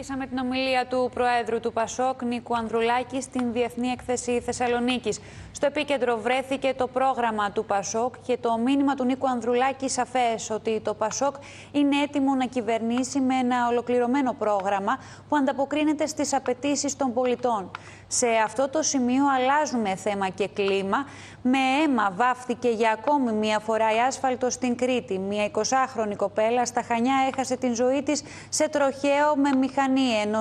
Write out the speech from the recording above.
Ακούσαμε την ομιλία του Προέδρου του ΠΑΣΟΚ, Νίκου Ανδρουλάκη, στην Διεθνή Έκθεση Θεσσαλονίκης. Στο επίκεντρο βρέθηκε το πρόγραμμα του ΠΑΣΟΚ και το μήνυμα του Νίκου Ανδρουλάκη σαφές ότι το ΠΑΣΟΚ είναι έτοιμο να κυβερνήσει με ένα ολοκληρωμένο πρόγραμμα που ανταποκρίνεται στις απαιτήσεις των πολιτών. Σε αυτό το σημείο αλλάζουμε θέμα και κλίμα. Με αίμα βάφθηκε για ακόμη μία φορά η άσφαλτο στην Κρήτη. Μία 20χρονη κοπέλα στα Χανιά έχασε την ζωή της σε τροχαίο με μηχανή, ενώ